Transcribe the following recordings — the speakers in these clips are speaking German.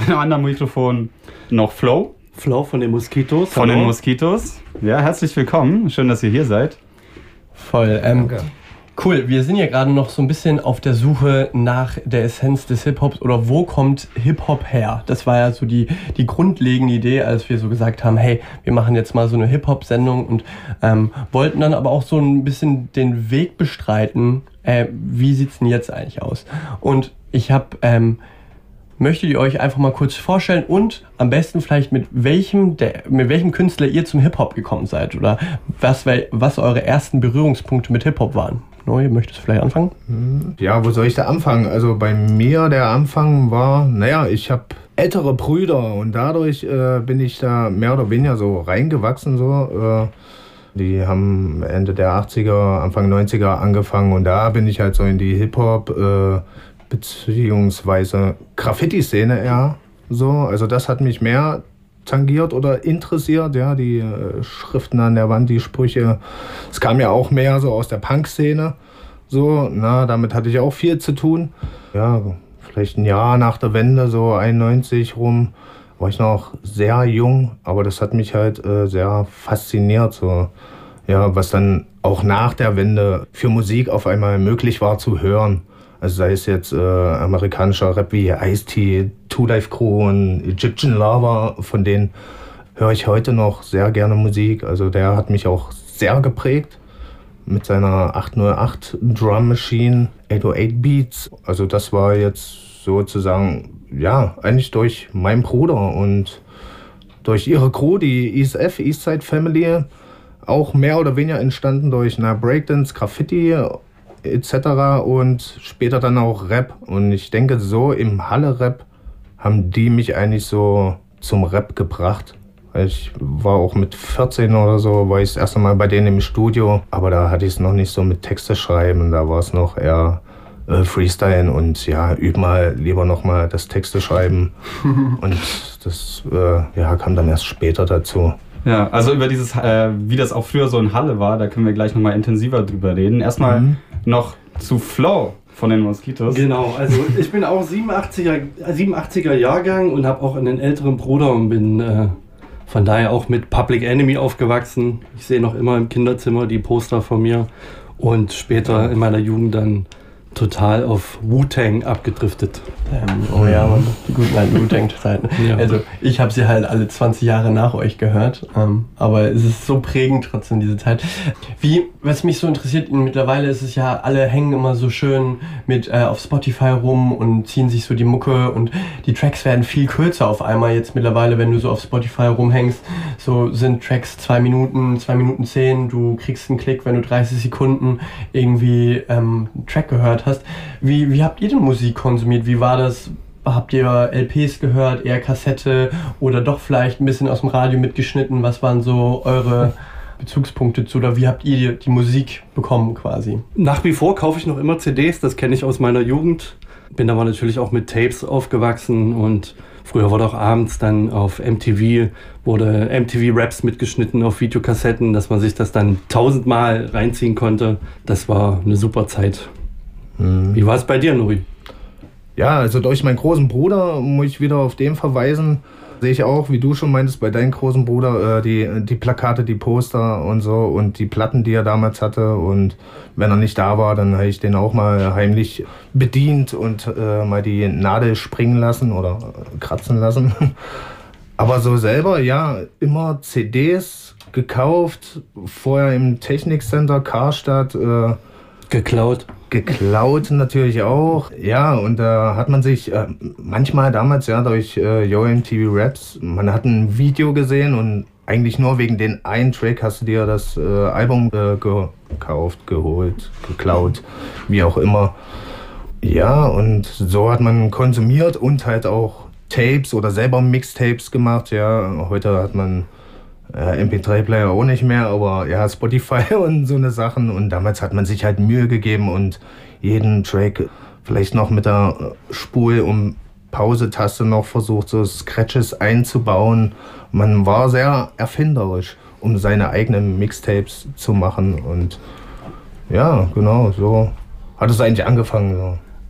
einem anderen Mikrofon noch Flo. Flo von den Moskitos. Von den Moskitos. Ja, herzlich willkommen. Schön, dass ihr hier seid. Voll. Cool, wir sind ja gerade noch so ein bisschen auf der Suche nach der Essenz des Hip-Hops oder wo kommt Hip-Hop her? Das war ja so die grundlegende Idee, als wir so gesagt haben, hey, wir machen jetzt mal so eine Hip-Hop-Sendung und wollten dann aber auch so ein bisschen den Weg bestreiten, wie sieht's denn jetzt eigentlich aus? Und ich möchtet ihr euch einfach mal kurz vorstellen und am besten vielleicht mit welchem Künstler ihr zum Hip-Hop gekommen seid oder was eure ersten Berührungspunkte mit Hip-Hop waren. Noe, möchtest du vielleicht anfangen? Ja, wo soll ich da anfangen? Also bei mir der Anfang war, ich habe ältere Brüder und dadurch bin ich da mehr oder weniger so reingewachsen. Die haben Ende der 80er, Anfang 90er angefangen und da bin ich halt so in die Hip-Hop beziehungsweise Graffiti-Szene eher so. Also das hat mich mehr tangiert oder interessiert, ja, die Schriften an der Wand, die Sprüche. Es kam ja auch mehr so aus der Punk-Szene. Damit hatte ich auch viel zu tun. Ja, vielleicht ein Jahr nach der Wende, so 91 rum, war ich noch sehr jung, aber das hat mich halt sehr fasziniert, was dann auch nach der Wende für Musik auf einmal möglich war zu hören. Also sei es jetzt amerikanischer Rap wie Ice-T, Two Live Crew und Egyptian Lover, von denen höre ich heute noch sehr gerne Musik. Also der hat mich auch sehr geprägt mit seiner 808 Drum Machine, 808 Beats. Also das war jetzt sozusagen, eigentlich durch meinen Bruder und durch ihre Crew, die ESF, Eastside Family, auch mehr oder weniger entstanden durch Breakdance, Graffiti etc. und später dann auch Rap. Und ich denke, so im Halle-Rap haben die mich eigentlich so zum Rap gebracht. Ich war auch mit 14 oder so, war ich das erste Mal bei denen im Studio. Aber da hatte ich es noch nicht so mit Texte schreiben, da war es noch eher Freestylen und üb mal lieber nochmal das Texte schreiben. Und das kam dann erst später dazu. Ja, also über dieses, wie das auch früher so in Halle war, da können wir gleich nochmal intensiver drüber reden. Erstmal noch zu Flo von den Moskitos. Genau, also ich bin auch 87er Jahrgang und habe auch einen älteren Bruder und bin von daher auch mit Public Enemy aufgewachsen. Ich sehe noch immer im Kinderzimmer die Poster von mir und später in meiner Jugend dann total auf Wu-Tang abgedriftet. Oh ja, Mann, die guten alten Wu-Tang-Zeiten. Ja. Also ich habe sie halt alle 20 Jahre nach euch gehört, aber es ist so prägend trotzdem diese Zeit. Was mich so interessiert, mittlerweile ist es ja, alle hängen immer so schön mit auf Spotify rum und ziehen sich so die Mucke und die Tracks werden viel kürzer auf einmal jetzt mittlerweile, wenn du so auf Spotify rumhängst, so sind Tracks 2 Minuten 10, du kriegst einen Klick, wenn du 30 Sekunden irgendwie einen Track gehört hast. Wie habt ihr denn Musik konsumiert? Wie war das? Habt ihr LPs gehört, eher Kassette oder doch vielleicht ein bisschen aus dem Radio mitgeschnitten? Was waren so eure Bezugspunkte zu oder wie habt ihr die Musik bekommen quasi? Nach wie vor kaufe ich noch immer CDs, das kenne ich aus meiner Jugend. Bin aber natürlich auch mit Tapes aufgewachsen und früher wurde auch abends dann auf MTV, wurde MTV Raps mitgeschnitten auf Videokassetten, dass man sich das dann 1000-mal reinziehen konnte. Das war eine super Zeit. Wie war es bei dir, Nuri? Ja, also durch meinen großen Bruder muss ich wieder auf den verweisen. Sehe ich auch, wie du schon meintest, bei deinem großen Bruder, die Plakate, die Poster und so und die Platten, die er damals hatte. Und wenn er nicht da war, dann habe ich den auch mal heimlich bedient und mal die Nadel springen lassen oder kratzen lassen. Aber so selber, immer CDs gekauft, vorher im Technikcenter Karstadt. Geklaut natürlich auch. Ja, und da hat man sich manchmal damals durch Yo MTV Raps, man hat ein Video gesehen und eigentlich nur wegen den einen Track hast du dir das Album gekauft, geholt, geklaut, wie auch immer. Ja, und so hat man konsumiert und halt auch Tapes oder selber Mixtapes gemacht. Ja, heute hat man MP3-Player auch nicht mehr, aber Spotify und so eine Sachen. Und damals hat man sich halt Mühe gegeben und jeden Track vielleicht noch mit der Spul- und Pause-Taste noch versucht, so Scratches einzubauen. Man war sehr erfinderisch, um seine eigenen Mixtapes zu machen. Und ja, genau, so hat es eigentlich angefangen. So.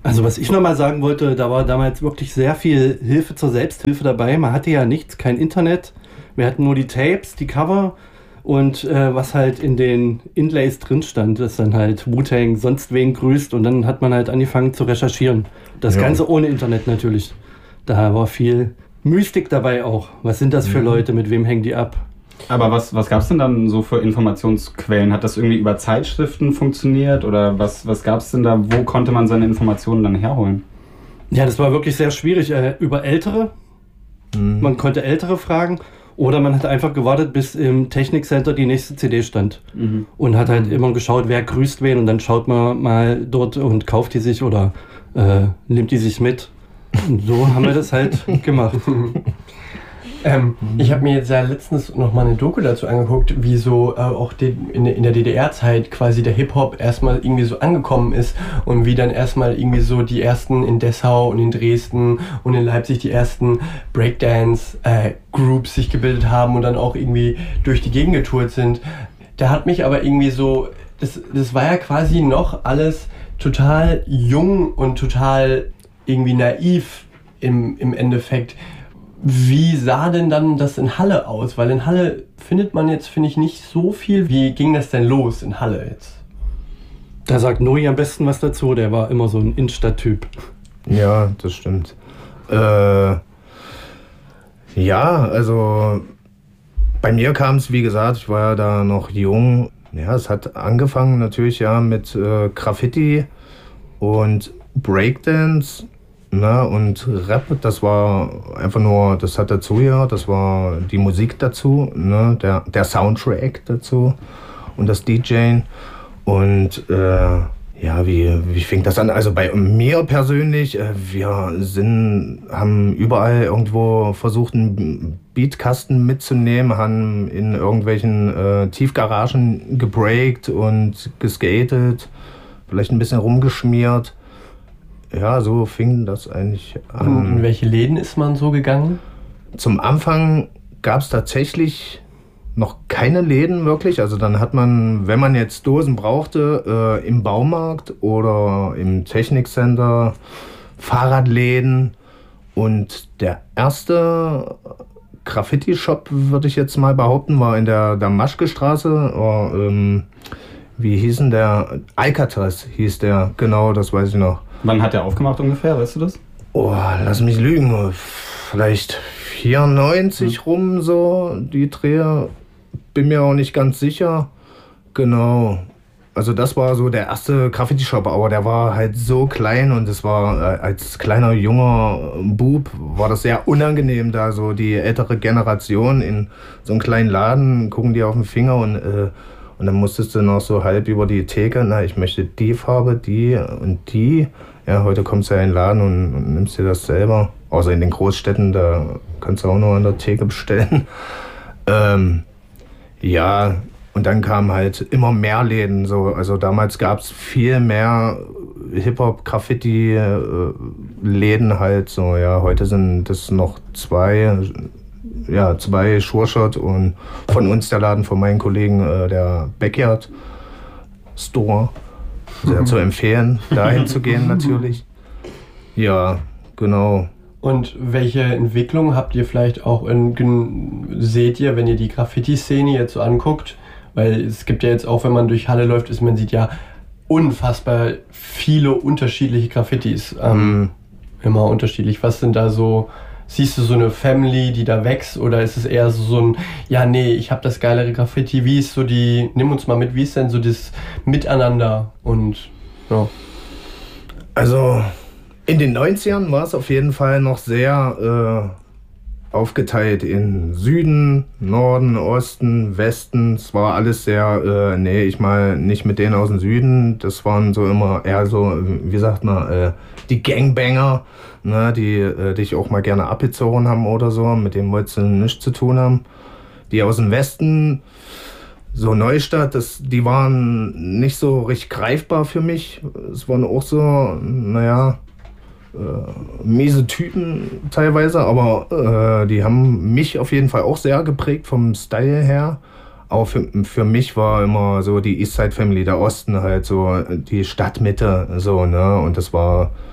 Also was ich nochmal sagen wollte, da war damals wirklich sehr viel Hilfe zur Selbsthilfe dabei. Man hatte ja nichts, kein Internet. Wir hatten nur die Tapes, die Cover und was halt in den Inlays drin stand, das dann halt Wu-Tang sonst wen grüßt und dann hat man halt angefangen zu recherchieren. Das Ganze ohne Internet natürlich. Da war viel Mystik dabei auch. Was sind das für Leute, mit wem hängen die ab? Aber was gab es denn dann so für Informationsquellen? Hat das irgendwie über Zeitschriften funktioniert oder was gab es denn da? Wo konnte man seine Informationen dann herholen? Ja, das war wirklich sehr schwierig. Über Ältere. Man konnte Ältere fragen oder man hat einfach gewartet, bis im Technikcenter die nächste CD stand. Und hat halt immer geschaut, wer grüßt wen und dann schaut man mal dort und kauft die sich oder nimmt die sich mit. Und so haben wir das halt gemacht. Ich habe mir jetzt ja letztens noch mal eine Doku dazu angeguckt, wie so auch in der DDR-Zeit quasi der Hip-Hop erstmal irgendwie so angekommen ist und wie dann erstmal irgendwie so die ersten in Dessau und in Dresden und in Leipzig die ersten Breakdance-Groups sich gebildet haben und dann auch irgendwie durch die Gegend getourt sind. Da hat mich aber irgendwie so, das war ja quasi noch alles total jung und total irgendwie naiv im Endeffekt. Wie sah denn dann das in Halle aus? Weil in Halle findet man jetzt, finde ich, nicht so viel. Wie ging das denn los in Halle jetzt? Da sagt Nuri am besten was dazu, der war immer so ein Innenstadt-Typ. Ja, das stimmt. Ja, also bei mir kam es, wie gesagt, ich war ja da noch jung. Ja, es hat angefangen natürlich ja mit Graffiti und Breakdance. Na, und Rap, das war einfach nur, das hat dazu gehört, das war die Musik dazu, ne, der Soundtrack dazu und das DJing. Und ja, wie fing das an? Also bei mir persönlich, wir haben überall irgendwo versucht, einen Beatkasten mitzunehmen, haben in irgendwelchen Tiefgaragen gebreakt und geskatet, vielleicht ein bisschen rumgeschmiert. Ja, so fing das eigentlich an. Und in welche Läden ist man so gegangen? Zum Anfang gab es tatsächlich noch keine Läden wirklich. Also dann hat man, wenn man jetzt Dosen brauchte, im Baumarkt oder im Technikcenter, Fahrradläden. Und der erste Graffiti-Shop, würde ich jetzt mal behaupten, war in der Damaschke-Straße. Wie hieß denn der? Alcatraz hieß der, genau, das weiß ich noch. Wann hat der aufgemacht ungefähr, weißt du das? Oh, lass mich lügen. Vielleicht 94 rum so, die Dreher. Bin mir auch nicht ganz sicher. Genau. Also das war so der erste Graffiti-Shop, aber der war halt so klein und es war als kleiner, junger Bub war das sehr unangenehm, da so die ältere Generation in so einem kleinen Laden, gucken die auf den Finger und dann musstest du noch so halb über die Theke, na, ich möchte die Farbe, die und die. Ja, heute kommst du ja in den Laden und nimmst dir das selber. Außer in den Großstädten, da kannst du auch nur an der Theke bestellen. Ja, und dann kamen halt immer mehr Läden. So. Also damals gab es viel mehr Hip-Hop-Graffiti-Läden halt. So. Ja, heute sind das noch zwei Sure-Shot und von uns der Laden von meinen Kollegen, der Backyard Store. Sehr zu empfehlen, dahin zu gehen natürlich. Ja, genau. Und welche Entwicklung habt ihr vielleicht auch seht ihr, wenn ihr die Graffiti-Szene jetzt so anguckt? Weil es gibt ja jetzt auch, wenn man durch Halle läuft, man sieht ja unfassbar viele unterschiedliche Graffitis. Immer unterschiedlich. Was sind da so... Siehst du so eine Family, die da wächst, oder ist es eher so ein, ja, nee, ich habe das geilere Graffiti, wie ist so nimm uns mal mit, wie ist denn so das Miteinander und, ja. Also, in den 90ern war es auf jeden Fall noch sehr aufgeteilt in Süden, Norden, Osten, Westen. Es war alles sehr, nee, ich mal nicht mit denen aus dem Süden, das waren so immer eher so, wie sagt man, die Gangbanger, ne, die dich auch mal gerne abgezogen haben oder so, mit denen wolltest du nichts zu tun haben. Die aus dem Westen, so Neustadt, die waren nicht so richtig greifbar für mich. Es waren auch so, naja, miese Typen teilweise, aber die haben mich auf jeden Fall auch sehr geprägt vom Style her. Aber für mich war immer so die Eastside Family, der Osten halt so, die Stadtmitte, so, ne, und das war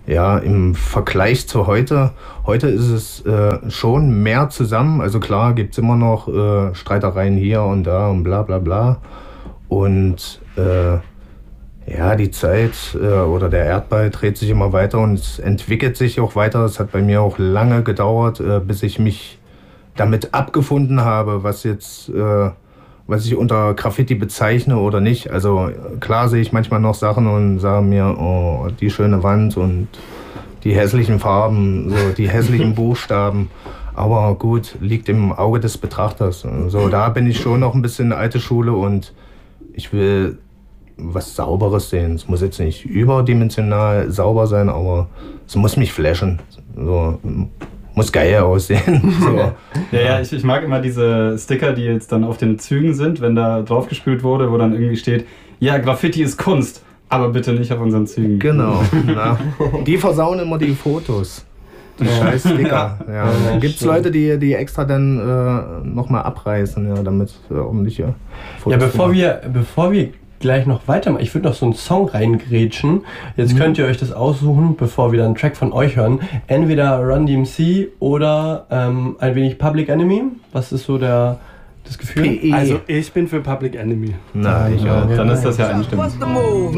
ja, im Vergleich zu heute ist es schon mehr zusammen. Also klar gibt es immer noch Streitereien hier und da und bla bla bla. Und ja, die Zeit oder der Erdball dreht sich immer weiter und es entwickelt sich auch weiter. Es hat bei mir auch lange gedauert, bis ich mich damit abgefunden habe, was ich unter Graffiti bezeichne oder nicht. Also klar sehe ich manchmal noch Sachen und sage mir, oh, die schöne Wand und die hässlichen Farben, so die hässlichen Buchstaben. Aber gut, liegt im Auge des Betrachters. So, da bin ich schon noch ein bisschen alte Schule und ich will was Sauberes sehen. Es muss jetzt nicht überdimensional sauber sein, aber es muss mich flashen. So, muss geil aussehen. So. Ja, ich mag immer diese Sticker, die jetzt dann auf den Zügen sind, wenn da draufgespült wurde, wo dann irgendwie steht, ja, Graffiti ist Kunst, aber bitte nicht auf unseren Zügen. Genau. Na, die versauen immer die Fotos. Die scheiß Sticker. Ja. Dann gibt es Leute, die extra dann nochmal abreißen, ja, damit ordentliche Fotos. Ja, bevor wir gleich noch weitermachen, ich würde noch so einen Song reingrätschen. Jetzt könnt ihr euch das aussuchen, bevor wir dann einen Track von euch hören. Entweder Run DMC oder ein wenig Public Enemy. Was ist so das Gefühl? Also ich bin für Public Enemy. Na, ich auch. Dann ist das ja einstimmig.